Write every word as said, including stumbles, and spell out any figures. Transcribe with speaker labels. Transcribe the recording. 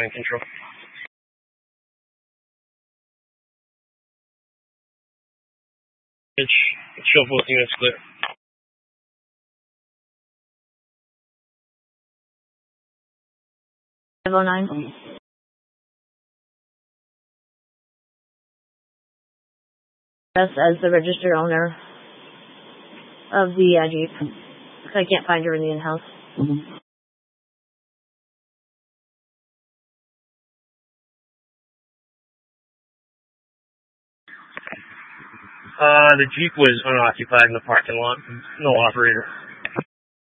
Speaker 1: Mind control. Show both units clear.
Speaker 2: five oh nine. Us as the registered owner of the uh, Jeep. I can't find her in the in-house. Mm-hmm.
Speaker 1: Uh, the Jeep was unoccupied in the parking lot. No operator.